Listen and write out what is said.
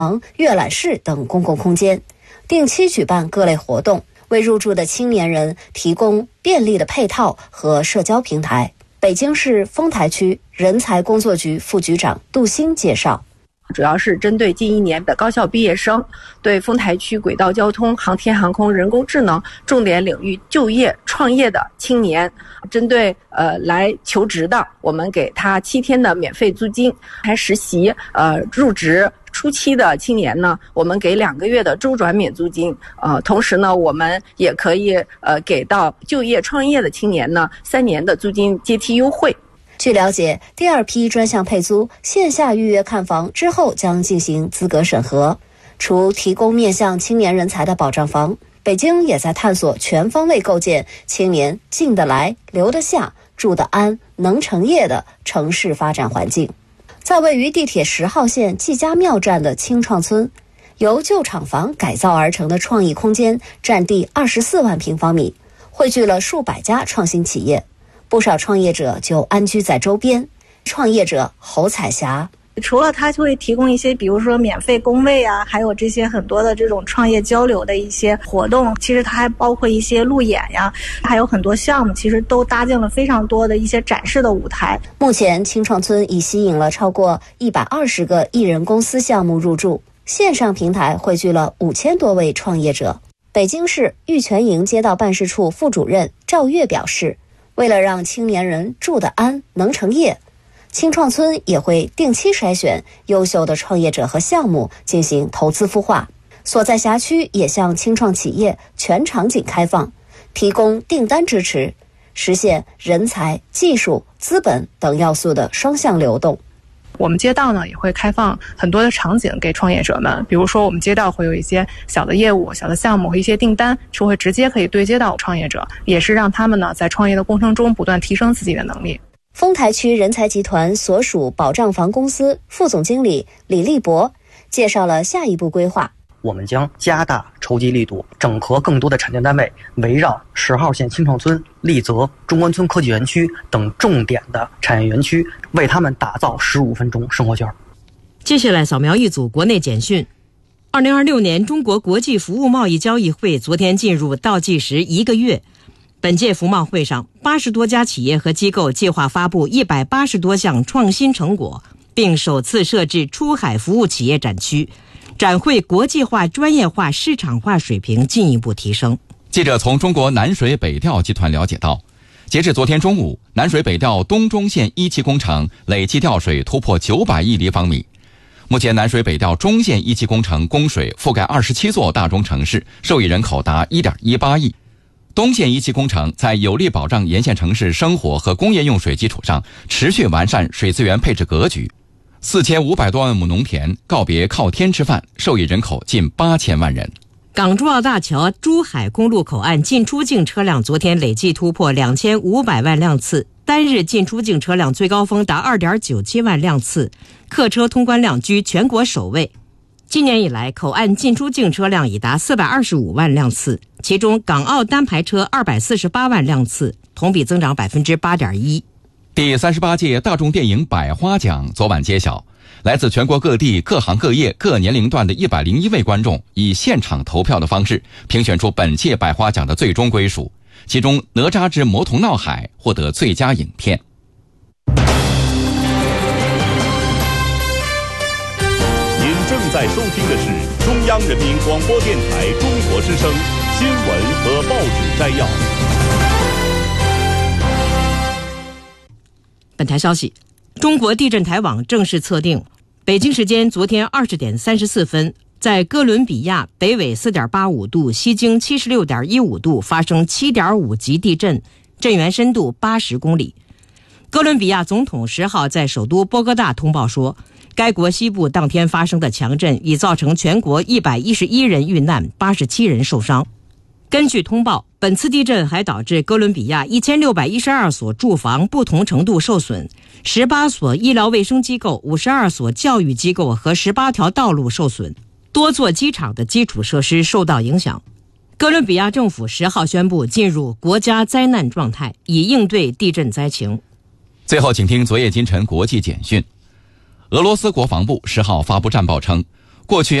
阅览室等公共空间，定期举办各类活动，为入住的青年人提供便利的配套和社交平台。北京市丰台区人才工作局副局长杜兴介绍， 主要是针对近1年的高校毕业生，对丰台区轨道交通、航天航空、人工智能重点领域就业创业的青年，针对来求职的，我们给他7天的免费租金；还实习入职初期的青年呢，我们给2个月的周转免租金。同时呢，我们也可以给到就业创业的青年呢3年的租金阶梯优惠。 据了解，第2批专项配租线下预约看房之后将进行资格审核。除提供面向青年人才的保障房，北京也在探索全方位构建青年进得来、留得下、住得安、能成业的城市发展环境。在位于地铁10号线季家庙站的青创村，由旧厂房改造而成的创意空间占地24万平方米，汇聚了数百家创新企业。不少创业者就安居在周边。创业者侯彩霞， 除了它会提供一些比如说免费工位啊，还有这些很多的这种创业交流的一些活动，其实它还包括一些路演呀，还有很多项目，其实都搭建了非常多的一些展示的舞台。 目前青创村已吸引了超过120个艺人公司项目入驻，线上平台汇聚了5000多位创业者。北京市玉泉营街道办事处副主任赵月表示，为了让青年人住得安、能成业，青创村也会定期筛选优秀的创业者和项目进行投资孵化。所在辖区也向青创企业全场景开放，提供订单支持，实现人才、技术、资本等要素的双向流动。 我们街道呢也会开放很多的场景给创业者们，比如说我们街道会有一些小的业务、小的项目和一些订单是会直接可以对接到创业者，也是让他们呢在创业的过程中不断提升自己的能力。 丰台区人才集团所属保障房公司副总经理李立博介绍了下一步规划。 我们将加大筹集力度，整合更多的产电单位，围绕10号线青创村、丽泽、中关村科技园区等重点的产业园区，为他们打造15分钟生活圈。 接下来扫描一组国内简讯。2026年中国国际服务贸易交易会昨天进入倒计时1个月。本届服贸会上，80多家企业和机构计划发布180多项创新成果，并首次设置出海服务企业展区。展会国际化、专业化、市场化水平进一步提升。 记者从中国南水北调集团了解到，截至昨天中午，南水北调东中线1期工程累计调水突破900亿立方米。目前南水北调中线1期工程供水覆盖27座大中城市，受益人口达 1.18 亿。东线1期工程在有力保障沿线城市生活和工业用水基础上，持续完善水资源配置格局。4500多万亩农田告别靠天吃饭，受益人口近8000万人。 港珠澳大桥珠海公路口岸进出境车辆昨天累计突破2500万辆次，单日进出境车辆最高峰达 2.97 万辆次，客车通关量居全国首位。今年以来，口岸进出境车辆已达425万辆次，其中港澳单排车248万辆次，同比增长 8.1%。 第38届大众电影百花奖昨晚揭晓，来自全国各地各行各业各年龄段的101位观众以现场投票的方式评选出本届百花奖的最终归属，其中《哪吒之魔童闹海》获得最佳影片。 您正在收听的是中央人民广播电台中国之声新闻和报纸摘要。 本台消息，中国地震台网正式测定，北京时间昨天20点34分，在哥伦比亚北纬4.85度、西经76.15度发生7.5级地震，震源深度80公里。哥伦比亚总统10号在首都波哥大通报说，该国西部当天发生的强震已造成全国111人遇难，87人受伤。根据通报，本次地震还导致哥伦比亚1612所住房不同程度受损，18所医疗卫生机构、52所教育机构和18条道路受损，多座机场的基础设施受到影响。哥伦比亚政府10号宣布进入国家灾难状态，以应对地震灾情。 最后请听昨夜今晨国际简讯。俄罗斯国防部10号发布战报称， 过去